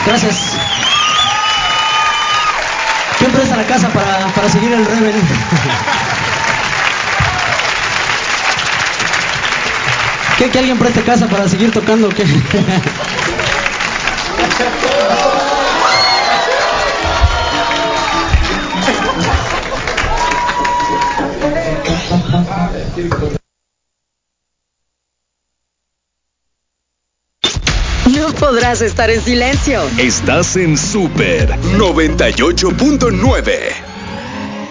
Gracias. ¿Quién presta la casa para seguir el Rebel? ¿Que alguien preste casa para seguir tocando o qué? No podrás estar en silencio. Estás en Super 98.9.